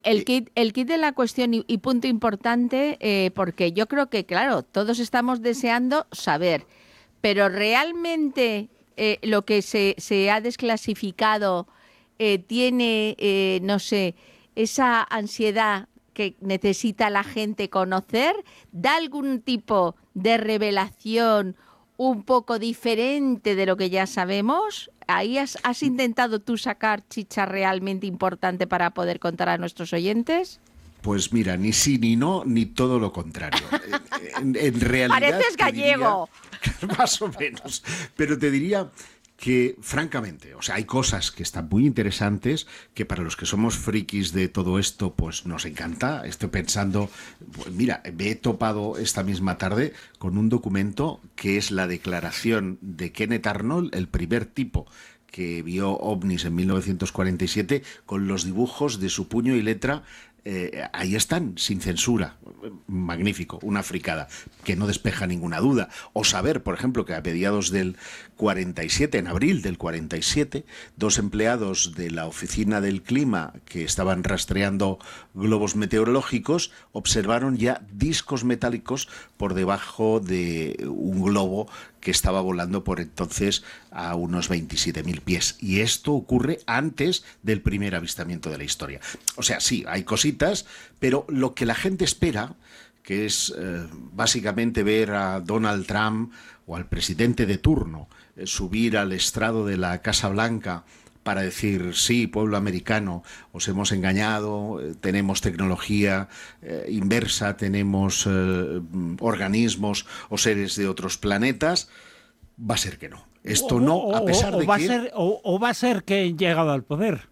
El kit de la cuestión y punto importante, porque yo creo que, claro, todos estamos deseando saber, pero realmente lo que se ha desclasificado tiene, no sé, esa ansiedad que necesita la gente conocer, da algún tipo de revelación un poco diferente de lo que ya sabemos. Ahí has intentado tú sacar chicha realmente importante para poder contar a nuestros oyentes. Pues mira, ni sí ni no, ni todo lo contrario. En realidad Pareces te diría, gallego. más o menos, pero te diría que, francamente, o sea, hay cosas que están muy interesantes, que para los que somos frikis de todo esto, pues nos encanta. Estoy pensando, pues mira, me he topado esta misma tarde con un documento que es la declaración de Kenneth Arnold, el primer tipo que vio ovnis en 1947, con los dibujos de su puño y letra. Ahí están, sin censura. Magnífico, una fricada que no despeja ninguna duda. O saber, por ejemplo, que a mediados del 47, en abril del 47, dos empleados de la Oficina del Clima que estaban rastreando globos meteorológicos observaron ya discos metálicos por debajo de un globo que estaba volando por entonces a unos 27.000 pies. Y esto ocurre antes del primer avistamiento de la historia. O sea, sí, hay cositas, pero lo que la gente espera, que es básicamente ver a Donald Trump o al presidente de turno subir al estrado de la Casa Blanca para decir, sí, pueblo americano, os hemos engañado, tenemos tecnología inversa, tenemos organismos o seres de otros planetas, va a ser que no. Esto no, a pesar de que... O va a ser que han llegado al poder.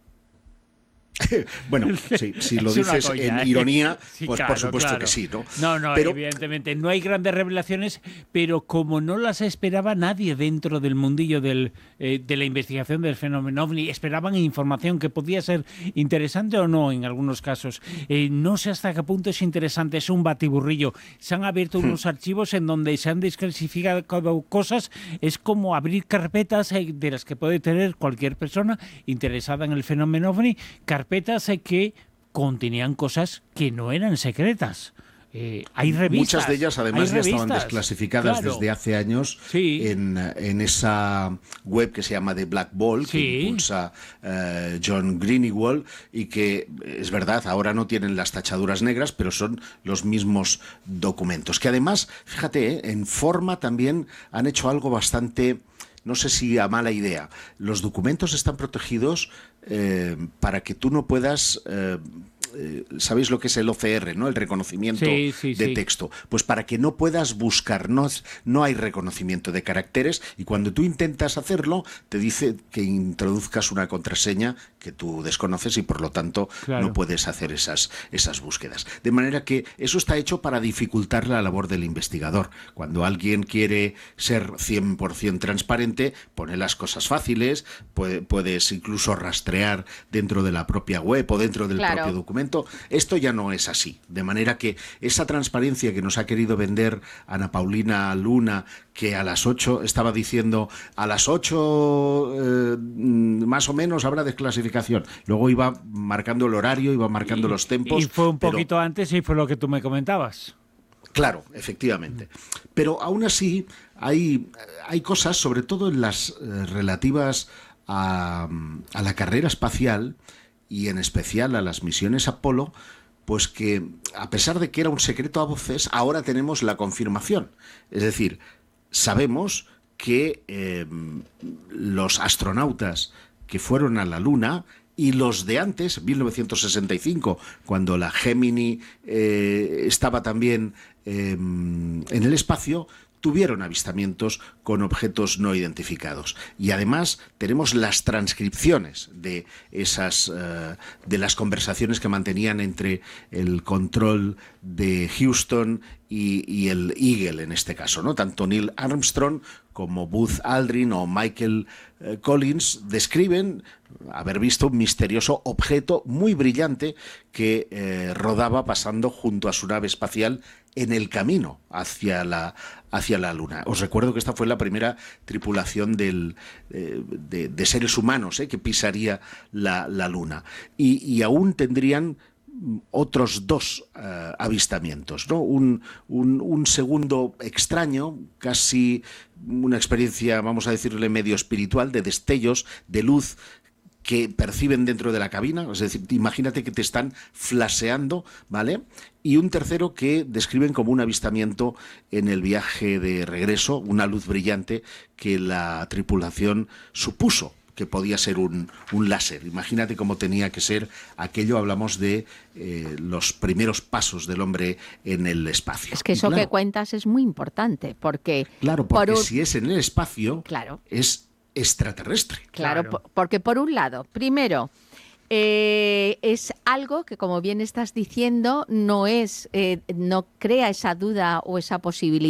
Bueno, sí, si lo dices coña, en ironía, sí, pues claro, por supuesto claro. Que sí, ¿no? No, pero, evidentemente no hay grandes revelaciones, pero como no las esperaba nadie dentro del mundillo de la investigación del fenómeno OVNI, esperaban información que podía ser interesante o no en algunos casos. No sé hasta qué punto es interesante, es un batiburrillo. Se han abierto unos archivos en donde se han desclasificado cosas, es como abrir carpetas de las que puede tener cualquier persona interesada en el fenómeno OVNI, carpetas que contenían cosas que no eran secretas. Hay revistas. Muchas de ellas además ya estaban desclasificadas claro. Desde hace años sí. en esa web que se llama The Black Ball, que sí. Impulsa John Greenewald, y que es verdad, ahora no tienen las tachaduras negras, pero son los mismos documentos. Que además, fíjate, en forma también han hecho algo bastante... No sé si a mala idea. Los documentos están protegidos para que tú no puedas... ¿sabéis lo que es el OCR, ¿no? El reconocimiento de texto. Pues para que no puedas buscar, no hay reconocimiento de caracteres, y cuando tú intentas hacerlo, te dice que introduzcas una contraseña que tú desconoces y por lo tanto no puedes hacer esas búsquedas. De manera que eso está hecho para dificultar la labor del investigador. Cuando alguien quiere ser 100% transparente, pone las cosas fáciles, puedes incluso rastrear dentro de la propia web o dentro del propio documento. Esto ya no es así, de manera que esa transparencia que nos ha querido vender Ana Paulina Luna, que a las 8 estaba diciendo, a las 8 más o menos habrá desclasificación, luego iba marcando el horario, iba marcando los tempos. Y fue un poquito antes y fue lo que tú me comentabas. Claro, efectivamente. Pero aún así hay cosas, sobre todo en las relativas a la carrera espacial, y en especial a las misiones Apolo, pues que a pesar de que era un secreto a voces, ahora tenemos la confirmación. Es decir, sabemos que los astronautas que fueron a la Luna y los de antes, 1965, cuando la Gemini estaba también en el espacio, tuvieron avistamientos con objetos no identificados. Y además tenemos las transcripciones de esas de las conversaciones que mantenían entre el control de Houston y el Eagle en este caso, ¿no? Tanto Neil Armstrong como Buzz Aldrin o Michael Collins describen haber visto un misterioso objeto muy brillante que rodaba pasando junto a su nave espacial en el camino hacia la Luna. Os recuerdo que esta fue la primera tripulación de seres humanos que pisaría la Luna. Y aún tendrían otros 2 avistamientos, ¿no? Un segundo extraño, casi una experiencia, vamos a decirle, medio espiritual, de destellos de luz que perciben dentro de la cabina, es decir, imagínate que te están flasheando, ¿vale? Y un tercero que describen como un avistamiento en el viaje de regreso, una luz brillante que la tripulación supuso que podía ser un láser. Imagínate cómo tenía que ser aquello. Hablamos de los primeros pasos del hombre en el espacio. Es que eso que cuentas es muy importante, porque... Claro, porque si es en el espacio, es extraterrestre. Claro, porque por un lado, primero, es algo que, como bien estás diciendo, no crea esa duda o esa posibilidad